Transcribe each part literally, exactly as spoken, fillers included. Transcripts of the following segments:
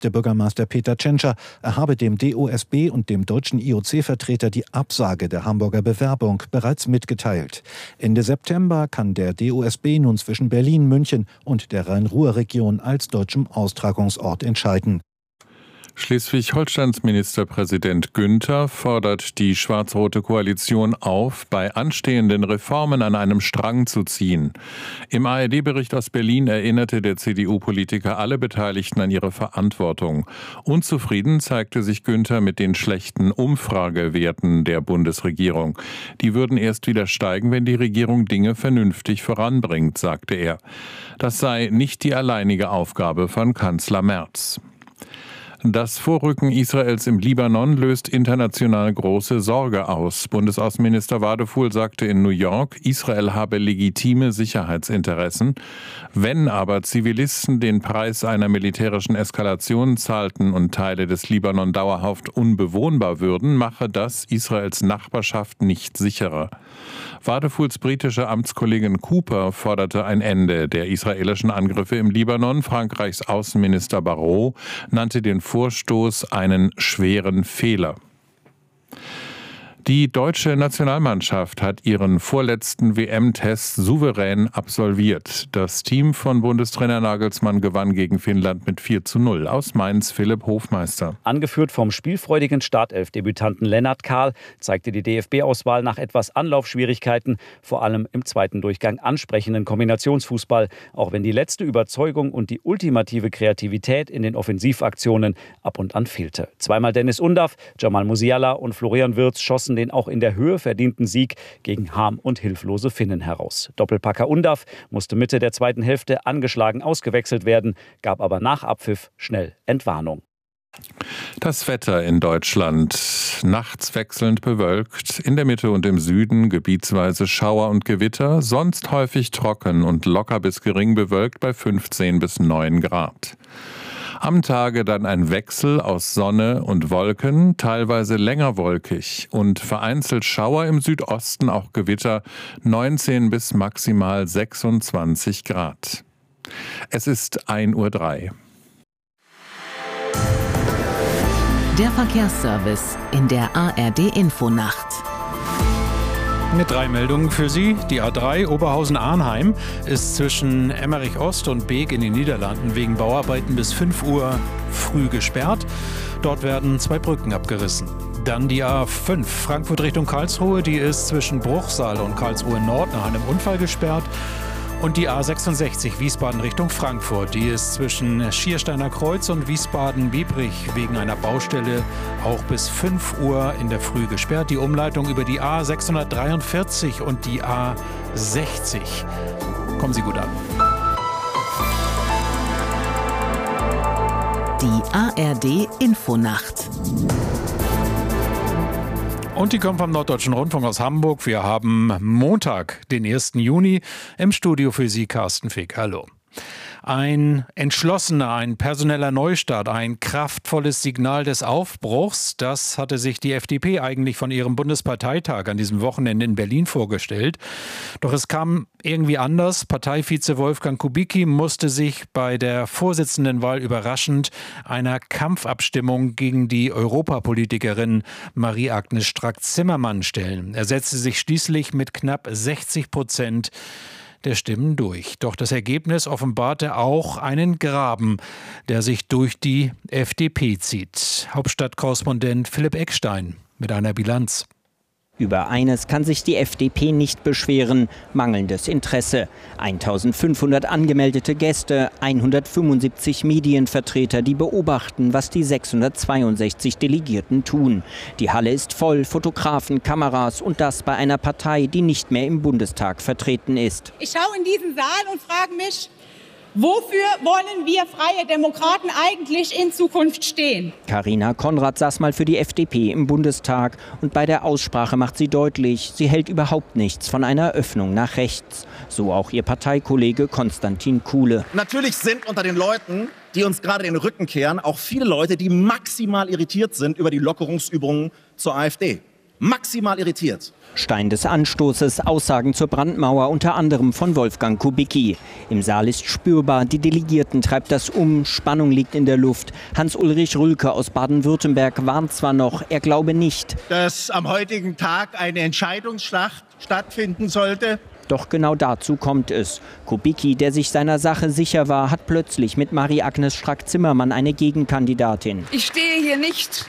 Der Bürgermeister Peter Tschentscher, er habe dem D O S B und dem deutschen I O C-Vertreter die Absage der Hamburger Bewerbung bereits mitgeteilt. Ende September kann der D O S B nun zwischen Berlin, München und der Rhein-Ruhr-Region als deutschem Austragungsort entscheiden. Schleswig-Holsteins Ministerpräsident Günther fordert die schwarz-rote Koalition auf, bei anstehenden Reformen an einem Strang zu ziehen. Im A R D-Bericht aus Berlin erinnerte der C D U-Politiker alle Beteiligten an ihre Verantwortung. Unzufrieden zeigte sich Günther mit den schlechten Umfragewerten der Bundesregierung. Die würden erst wieder steigen, wenn die Regierung Dinge vernünftig voranbringt, sagte er. Das sei nicht die alleinige Aufgabe von Kanzler Merz. Das Vorrücken Israels im Libanon löst international große Sorge aus. Bundesaußenminister Wadefuhl sagte in New York, Israel habe legitime Sicherheitsinteressen. Wenn aber Zivilisten den Preis einer militärischen Eskalation zahlten und Teile des Libanon dauerhaft unbewohnbar würden, mache das Israels Nachbarschaft nicht sicherer. Wadefuhls britische Amtskollegin Cooper forderte ein Ende der israelischen Angriffe im Libanon. Frankreichs Außenminister Barrot nannte den Vorstoß einen schweren Fehler. Die deutsche Nationalmannschaft hat ihren vorletzten W M-Test souverän absolviert. Das Team von Bundestrainer Nagelsmann gewann gegen Finnland mit vier zu null. Aus Mainz Philipp Hofmeister. Angeführt vom spielfreudigen Startelf-Debütanten Lennart Kahl zeigte die D F B-Auswahl nach etwas Anlaufschwierigkeiten, vor allem im zweiten Durchgang ansprechenden Kombinationsfußball, auch wenn die letzte Überzeugung und die ultimative Kreativität in den Offensivaktionen ab und an fehlte. Zweimal Dennis Undaff, Jamal Musiala und Florian Wirtz schossen den auch in der Höhe verdienten Sieg gegen Harm und hilflose Finnen heraus. Doppelpacker Undaff musste Mitte der zweiten Hälfte angeschlagen ausgewechselt werden, gab aber nach Abpfiff schnell Entwarnung. Das Wetter in Deutschland. Nachts wechselnd bewölkt, in der Mitte und im Süden gebietsweise Schauer und Gewitter, sonst häufig trocken und locker bis gering bewölkt bei fünfzehn bis neun Grad. Am Tage dann ein Wechsel aus Sonne und Wolken, teilweise länger wolkig und vereinzelt Schauer im Südosten, auch Gewitter, neunzehn bis maximal sechsundzwanzig Grad. Es ist ein Uhr drei. Der Verkehrsservice in der A R D-Infonacht. Mit drei Meldungen für Sie. Die A drei Oberhausen-Arnheim ist zwischen Emmerich Ost und Beek in den Niederlanden wegen Bauarbeiten bis fünf Uhr früh gesperrt. Dort werden zwei Brücken abgerissen. Dann die A fünf Frankfurt Richtung Karlsruhe. Die ist zwischen Bruchsal und Karlsruhe Nord nach einem Unfall gesperrt. Und die A sechsundsechzig Wiesbaden Richtung Frankfurt, die ist zwischen Schiersteiner Kreuz und Wiesbaden-Biebrich wegen einer Baustelle auch bis fünf Uhr in der Früh gesperrt. Die Umleitung über die A sechshundertdreiundvierzig und die A sechzig. Kommen Sie gut an. Die A R D-Infonacht. Und die kommt vom Norddeutschen Rundfunk aus Hamburg. Wir haben Montag, den ersten Juni. Im Studio für Sie Carsten Fick. Hallo. Ein entschlossener, ein personeller Neustart, ein kraftvolles Signal des Aufbruchs, das hatte sich die F D P eigentlich von ihrem Bundesparteitag an diesem Wochenende in Berlin vorgestellt. Doch es kam irgendwie anders. Parteivize Wolfgang Kubicki musste sich bei der Vorsitzendenwahl überraschend einer Kampfabstimmung gegen die Europapolitikerin Marie-Agnes Strack-Zimmermann stellen. Er setzte sich schließlich mit knapp sechzig Prozent der Stimmen durch. Doch das Ergebnis offenbarte auch einen Graben, der sich durch die F D P zieht. Hauptstadtkorrespondent Philipp Eckstein mit einer Bilanz. Über eines kann sich die F D P nicht beschweren: mangelndes Interesse. eintausendfünfhundert angemeldete Gäste, hundertfünfundsiebzig Medienvertreter, die beobachten, was die sechshundertzweiundsechzig Delegierten tun. Die Halle ist voll, Fotografen, Kameras, und das bei einer Partei, die nicht mehr im Bundestag vertreten ist. Ich schaue in diesen Saal und frage mich, wofür wollen wir Freie Demokraten eigentlich in Zukunft stehen? Carina Konrad saß mal für die F D P im Bundestag und bei der Aussprache macht sie deutlich, sie hält überhaupt nichts von einer Öffnung nach rechts. So auch ihr Parteikollege Konstantin Kuhle. Natürlich sind unter den Leuten, die uns gerade den Rücken kehren, auch viele Leute, die maximal irritiert sind über die Lockerungsübungen zur AfD. maximal irritiert. Stein des Anstoßes, Aussagen zur Brandmauer, unter anderem von Wolfgang Kubicki. Im Saal ist spürbar, die Delegierten treibt das um, Spannung liegt in der Luft. Hans-Ulrich Rülke aus Baden-Württemberg warnt zwar noch, er glaube nicht, dass am heutigen Tag eine Entscheidungsschlacht stattfinden sollte. Doch genau dazu kommt es. Kubicki, der sich seiner Sache sicher war, hat plötzlich mit Marie-Agnes Strack-Zimmermann eine Gegenkandidatin. Ich stehe hier nicht,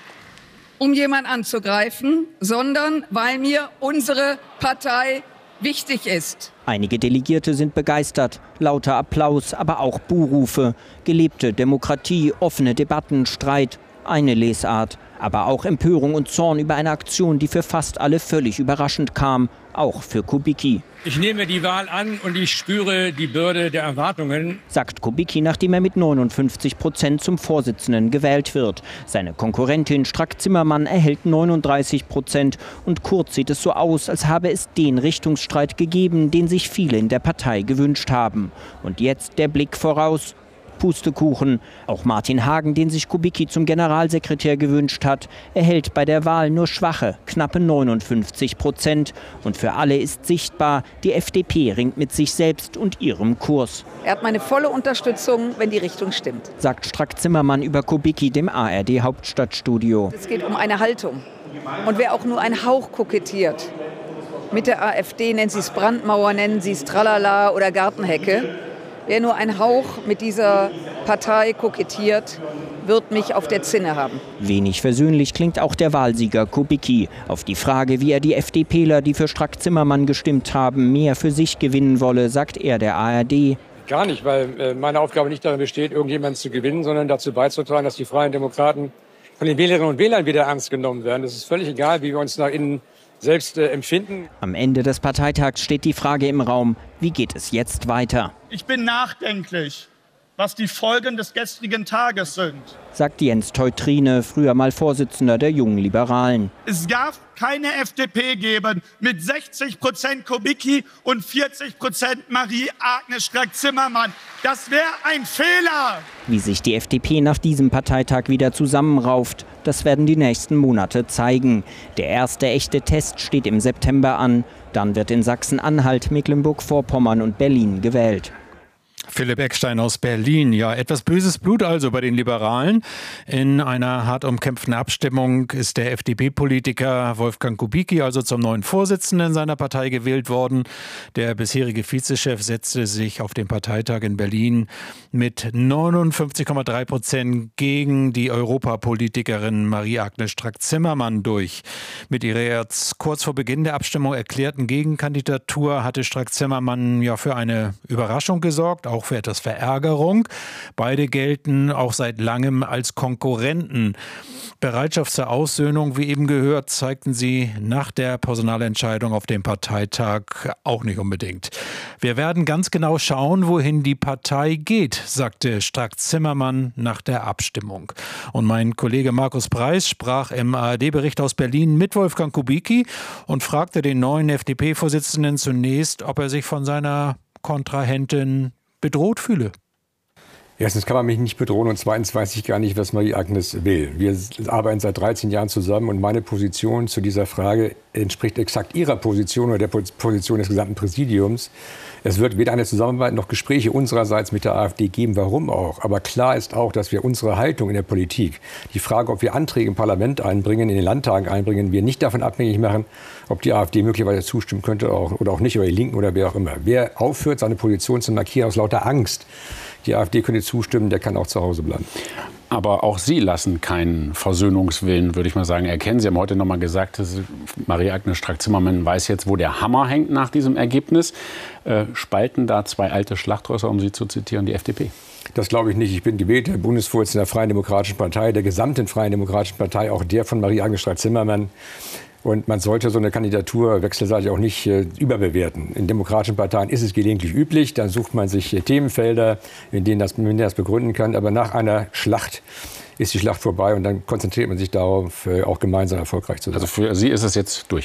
um jemanden anzugreifen, sondern weil mir unsere Partei wichtig ist. Einige Delegierte sind begeistert. Lauter Applaus, aber auch Buhrufe. Gelebte Demokratie, offene Debatten, Streit. Eine Lesart. Aber auch Empörung und Zorn über eine Aktion, die für fast alle völlig überraschend kam. Auch für Kubicki. Ich nehme die Wahl an und ich spüre die Bürde der Erwartungen, sagt Kubicki, nachdem er mit neunundfünfzig Prozent zum Vorsitzenden gewählt wird. Seine Konkurrentin Strack-Zimmermann erhält neununddreißig Prozent. Und kurz sieht es so aus, als habe es den Richtungsstreit gegeben, den sich viele in der Partei gewünscht haben. Und jetzt der Blick voraus. Pustekuchen. Auch Martin Hagen, den sich Kubicki zum Generalsekretär gewünscht hat, erhält bei der Wahl nur schwache, knappe neunundfünfzig Prozent. Und für alle ist sichtbar, die F D P ringt mit sich selbst und ihrem Kurs. Er hat meine volle Unterstützung, wenn die Richtung stimmt, sagt Strack-Zimmermann über Kubicki dem A R D-Hauptstadtstudio. Es geht um eine Haltung. Und wer auch nur einen Hauch kokettiert mit der AfD, nennen Sie es Brandmauer, nennen Sie es Tralala oder Gartenhecke, wer nur ein Hauch mit dieser Partei kokettiert, wird mich auf der Zinne haben. Wenig versöhnlich klingt auch der Wahlsieger Kubicki. Auf die Frage, wie er die FDPler, die für Strack-Zimmermann gestimmt haben, mehr für sich gewinnen wolle, sagt er der A R D. Gar nicht, weil meine Aufgabe nicht darin besteht, irgendjemanden zu gewinnen, sondern dazu beizutragen, dass die Freien Demokraten von den Wählerinnen und Wählern wieder ernst genommen werden. Es ist völlig egal, wie wir uns nach innen selbst äh, empfinden. Am Ende des Parteitags steht die Frage im Raum, wie geht es jetzt weiter? Ich bin nachdenklich, was die Folgen des gestrigen Tages sind, sagt Jens Teutrine, früher mal Vorsitzender der Jungen Liberalen. Es darf keine F D P geben mit sechzig Prozent Kubicki und vierzig Prozent Marie-Agnes Strack-Zimmermann. Das wäre ein Fehler. Wie sich die F D P nach diesem Parteitag wieder zusammenrauft, das werden die nächsten Monate zeigen. Der erste echte Test steht im September an. Dann wird in Sachsen-Anhalt, Mecklenburg-Vorpommern und Berlin gewählt. Philipp Eckstein aus Berlin. Ja, etwas böses Blut also bei den Liberalen. In einer hart umkämpften Abstimmung ist der F D P-Politiker Wolfgang Kubicki also zum neuen Vorsitzenden seiner Partei gewählt worden. Der bisherige Vizechef setzte sich auf dem Parteitag in Berlin mit neunundfünfzig Komma drei Prozent gegen die Europapolitikerin Marie-Agnes Strack-Zimmermann durch. Mit ihrer jetzt kurz vor Beginn der Abstimmung erklärten Gegenkandidatur hatte Strack-Zimmermann ja für eine Überraschung gesorgt, auch für etwas Verärgerung. Beide gelten auch seit langem als Konkurrenten. Bereitschaft zur Aussöhnung, wie eben gehört, zeigten sie nach der Personalentscheidung auf dem Parteitag auch nicht unbedingt. Wir werden ganz genau schauen, wohin die Partei geht, sagte Strack-Zimmermann nach der Abstimmung. Und mein Kollege Markus Preis sprach im A R D-Bericht aus Berlin mit Wolfgang Kubicki und fragte den neuen F D P-Vorsitzenden zunächst, ob er sich von seiner Kontrahentin bedroht fühle. Erstens kann man mich nicht bedrohen und zweitens weiß ich gar nicht, was Marie-Agnes will. Wir arbeiten seit dreizehn Jahren zusammen und meine Position zu dieser Frage entspricht exakt ihrer Position oder der Position des gesamten Präsidiums. Es wird weder eine Zusammenarbeit noch Gespräche unsererseits mit der AfD geben, warum auch. Aber klar ist auch, dass wir unsere Haltung in der Politik, die Frage, ob wir Anträge im Parlament einbringen, in den Landtagen einbringen, wir nicht davon abhängig machen, ob die AfD möglicherweise zustimmen könnte oder auch nicht, oder die Linken oder wer auch immer. Wer aufhört, seine Position zu markieren aus lauter Angst, die AfD könnte zustimmen, der kann auch zu Hause bleiben. Aber auch Sie lassen keinen Versöhnungswillen, würde ich mal sagen, erkennen. Sie haben heute noch mal gesagt, dass Marie-Agnes Strack-Zimmermann weiß jetzt, wo der Hammer hängt nach diesem Ergebnis. Äh, spalten da zwei alte Schlachtrösser, um Sie zu zitieren, die F D P? Das glaube ich nicht. Ich bin gewählter Bundesvorsitzender der Freien Demokratischen Partei, der gesamten Freien Demokratischen Partei, auch der von Marie-Agnes Strack-Zimmermann. Und man sollte so eine Kandidatur wechselseitig auch nicht äh, überbewerten. In demokratischen Parteien ist es gelegentlich üblich. Dann sucht man sich äh, Themenfelder, in denen das, in denen das begründen kann. Aber nach einer Schlacht ist die Schlacht vorbei und dann konzentriert man sich darauf, äh, auch gemeinsam erfolgreich zu sein. Also für Sie ist es jetzt durch?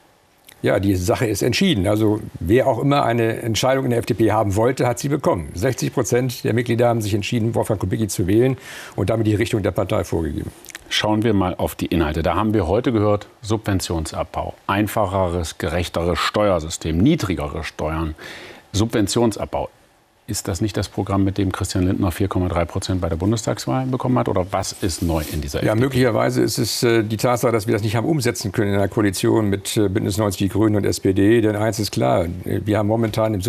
Ja, die Sache ist entschieden. Also wer auch immer eine Entscheidung in der F D P haben wollte, hat sie bekommen. sechzig Prozent der Mitglieder haben sich entschieden, Wolfgang Kubicki zu wählen und damit die Richtung der Partei vorgegeben. Schauen wir mal auf die Inhalte. Da haben wir heute gehört, Subventionsabbau, einfacheres, gerechteres Steuersystem, niedrigere Steuern, Subventionsabbau. Ist das nicht das Programm, mit dem Christian Lindner vier Komma drei Prozent bei der Bundestagswahl bekommen hat? Oder was ist neu in dieser Ja, F D P? Möglicherweise ist es äh, die Tatsache, dass wir das nicht haben umsetzen können in einer Koalition mit äh, Bündnis neunzig Die Grünen und S P D. Denn eins ist klar, wir haben momentan im